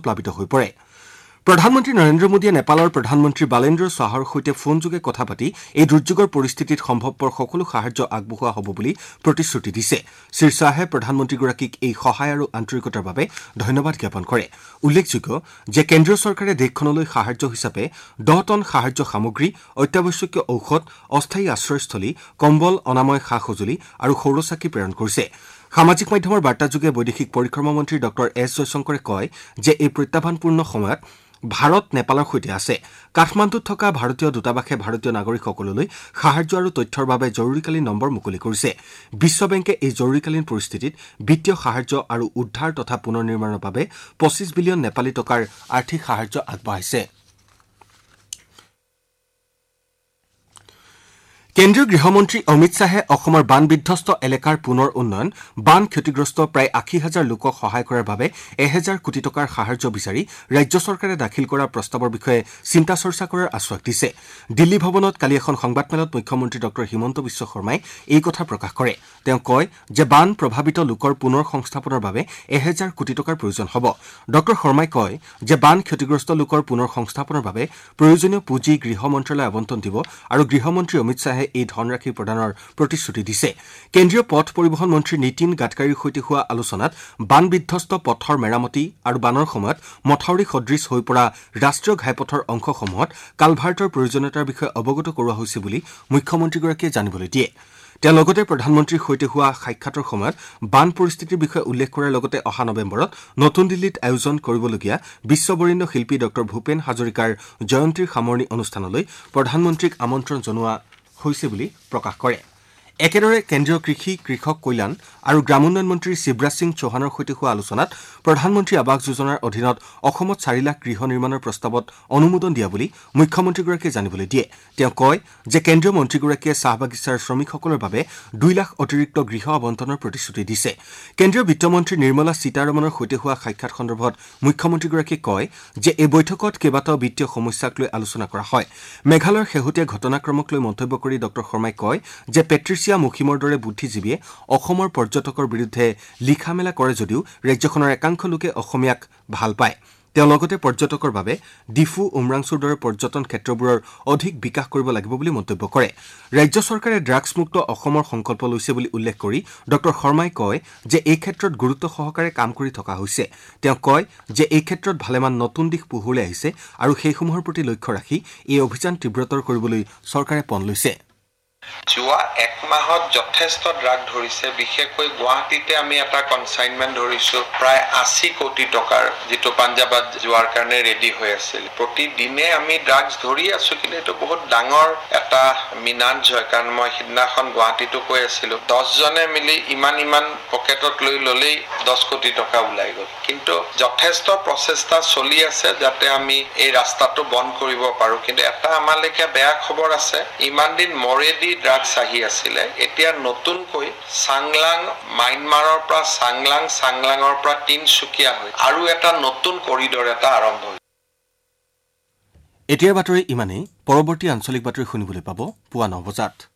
প্লাবিত হৈ পৰে প্ৰধানমন্ত্ৰী নৰেন্দ্ৰ মোদীয়ে নেপালৰ প্ৰধানমন্ত্ৰী বালেন্দ্ৰ শ্বাহৰ সৈতে ফোনযোগে কথা পাতি এই দুৰ্যোগৰ পৰিস্থিতিত সম্ভৱপৰ সকলো সাহায্য আগবঢ়োৱা হ'ব বুলি প্ৰতিশ্ৰুতি দিছে শ্ৰী শ্বাহে প্ৰধানমন্ত্ৰীগৰাকীক এই সহায় আৰু আন্তৰিকতাৰ বাবে ধন্যবাদ জ্ঞাপন কৰে উল্লেখযোগ্য যে কেন্দ্ৰীয় চৰকাৰে দেশখনলৈ সাহায্য হিচাপে 10 টন সাহায্য সামগ্ৰী অত্যাৱশ্যকীয় ঔষধ অস্থায়ী আশ্ৰয়স্থলী কম্বল অনাময় সা-সঁজুলি আৰু সৌৰচাকি প্ৰেৰণ কৰিছে সামাজিক মাধ্যমৰ বাৰ্তাযোগে বৈদেশিক পৰিক্ৰমা মন্ত্ৰী ডক্টৰ এছ জয়শংকৰে কয় যে এই প্ৰত্যাহ্বানপূৰ্ণ সময়ত ভাৰত নেপালৰ সৈতে আছে কাঠমাণ্ডুত থকা ভাৰতীয় দূতাবাসে ভাৰতীয় নাগৰিকসকললৈ সাহায্য আৰু তথ্যৰ বাবে জৰুৰীকালীন নম্বৰ মুকলি কৰিছে বিশ্ব বেংকে এই জৰুৰীকালীন পৰিস্থিতিত বিত্তীয় সাহায্য আৰু উদ্ধাৰ তথা পুনৰ নিৰ্মাণৰ বাবে 25 বিলিয়ন নেপালী টকাৰ আৰ্থিক সাহায্য আগবঢ়াইছে কেন্দ্ৰীয় গৃহমন্ত্ৰী অমিত শ্বাহে অসমৰ বান বিধ্বস্ত এলেকাৰ পুনৰ উন্নয়ন বান ক্ষতিগ্ৰস্ত প্ৰায় 80,000 লোকক সহায় কৰাৰ বাবে 1000 কোটি টকাৰ সাহায্য বিচাৰি ৰাজ্য চৰকাৰে দাখিল কৰা প্ৰস্তাৱৰ বিষয়ে চিন্তা চৰ্চা কৰাৰ আশ্বাস দিছে দিল্লী ভৱনত কালি এখন সংবাদমেলত মুখ্যমন্ত্ৰী ডক্টৰ হিমন্ত বিশ্ব শৰ্মাই এই কথা প্ৰকাশ কৰে তেওঁ কয় যে বান প্ৰভাৱিত লোকৰ পুনৰ সংস্থাপনৰ বাবে 1000 কোটি টকাৰ প্ৰয়োজন হ'ব ডক্টৰ শৰ্মাই কয় যে বান ক্ষতিগ্ৰস্ত লোকৰ পুনৰ সংস্থাপনৰ বাবে প্ৰয়োজনীয় পুঁজি গৃহ মন্ত্ৰালয়ে আবণ্টন দিব আৰু গৃহমন্ত্ৰী অমিত শ্বাহে এই ধনৰাশি প্ৰদানৰ প্ৰতিশ্ৰুতি দিছে কেন্দ্ৰীয় পথ পৰিবহণ মন্ত্ৰী নীতিন গাডকাৰীৰ সৈতে হোৱা আলোচনাত বান বিধ্বস্ত পথৰ মেৰামতি আৰু বানৰ সময়ত মথাউৰি সদৃশ হৈ পৰা ৰাষ্ট্ৰীয় ঘাইপথৰ অংশসমূহত কালভাৰ্টৰ প্ৰয়োজনীয়তাৰ বিষয়ে অৱগত কৰোৱা হৈছে বুলি মুখ্যমন্ত্ৰীগৰাকীয়ে জানিবলৈ দিয়ে তেওঁ লগতে প্ৰধানমন্ত্ৰীৰ সৈতে হোৱা সাক্ষাতৰ সময়ত বান পৰিস্থিতিৰ বিষয়ে উল্লেখ কৰাৰ লগতে অহা নৱেম্বৰত নতুন দিল্লীত আয়োজন কৰিবলগীয়া বিশ্ববৰেণ্য শিল্পী ডক্টৰ ভূপেন হাজৰিকাৰ জয়ন্তীৰ সামৰণি অনুষ্ঠানলৈ প্ৰধানমন্ত্ৰীক আমন্ত্ৰণ জনোৱা হৈছে বুলি প্ৰকাশ কৰে একেদৰে কেন্দ্ৰীয় কৃষি কৃষক কল্যাণ আৰু গ্ৰামোন্নয়ন মন্ত্ৰী শিৱৰাজ সিং চৌহানৰ সৈতে হোৱা আলোচনাত প্ৰধানমন্ত্ৰী আৱাস যোজনাৰ অধীনত অসমত 4 লাখ গৃহ নিৰ্মাণৰ প্ৰস্তাৱত অনুমোদন দিয়া বুলি মুখ্যমন্ত্ৰীগৰাকীয়ে জানিবলৈ দিয়ে তেওঁ কয় যে কেন্দ্ৰীয় মন্ত্ৰীগৰাকীয়ে চাহ বাগিচাৰ শ্ৰমিকসকলৰ বাবে 2 লাখ অতিৰিক্ত গৃহ আবণ্টনৰ প্ৰতিশ্ৰুতি দিছে কেন্দ্ৰীয় বিত্তমন্ত্ৰী নিৰ্মলা সীতাৰমণৰ সৈতে হোৱা সাক্ষাৎ সন্দৰ্ভত মুখ্যমন্ত্ৰীগৰাকীয়ে কয় যে এই বৈঠকত কেইবাটাও বিত্তীয় সমস্যাক লৈ আলোচনা কৰা হয় মেঘালয়ৰ শেহতীয়া ঘটনাক্ৰমক লৈ মন্তব্য কৰি ডক্টৰ শৰ্মাই কয় যে পেট্ৰিচিয়া মুখিমৰ দৰে বুদ্ধিজীৱীয়ে অসমৰ পৰ্যটকৰ বিৰুদ্ধে লিখা মেলা কৰে যদিও ৰাজ্যখনৰ একাংশ লোকে অসমীয়াক ভাল পায় তেওঁ লগতে পৰ্যটকৰ বাবে ডিফু উমৰাংচুৰ দৰে পৰ্যটন ক্ষেত্ৰবোৰৰ অধিক বিকাশ কৰিব লাগিব বুলি মন্তব্য কৰে ৰাজ্য চৰকাৰে ড্ৰাগছমুক্ত অসমৰ সংকল্প লৈছে বুলি উল্লেখ কৰি ডক্টৰ শৰ্মাই কয় যে এই ক্ষেত্ৰত গুৰুত্ব সহকাৰে কাম কৰি থকা হৈছে তেওঁ কয় যে এই ক্ষেত্ৰত ভালেমান নতুন দিশ পোহৰলৈ আহিছে আৰু সেইসমূহৰ প্ৰতি লক্ষ্য ৰাখি এই অভিযান তীব্ৰতৰ কৰিবলৈ চৰকাৰে পণ লৈছে যোৱা এক মাহত যথেষ্ট ড্ৰাগ ধৰিছে বিশেষকৈ গুৱাহাটীতে আমি এটা কনচাইনমেন্ট ধৰিছো প্ৰায় 80 কোটি টকাৰ যেটো পাঞ্জাবত যোৱাৰ কাৰণে ৰেডি হৈ আছিল প্ৰতিদিনে আমি ড্ৰাগছ ধৰি আছো কিন্তু এটো বহুত ডাঙৰ এটা মিনান হয় কাৰণ মই সিদিনাখন গুৱাহাটীতো কৈ আছিলো 10 জনে মিলি ইমান পকেটত লৈ ললেই 10 কোটি টকা ওলাই গ'ল কিন্তু যথেষ্ট প্ৰচেষ্টা চলি আছে যাতে আমি এই ৰাস্তাটো বন্ধ কৰিব পাৰো কিন্তু এটা আমালৈকে বেয়া খবৰ আছে ইমান দিন মৰেদি ড্ৰাগছ আহি আছিলে এতিয়া নতুনকৈ সাংলাং মাইনমাৰৰ পৰা সাংলাঙৰ পৰা তিনসুকীয়া হৈ আৰু এটা নতুন কৰিডৰ এটা আৰম্ভ হৈছে এতিয়াৰ বাতৰি ইমানেই পৰৱৰ্তী আঞ্চলিক বাতৰি শুনিবলৈ পাব পুৱা 9 বজাত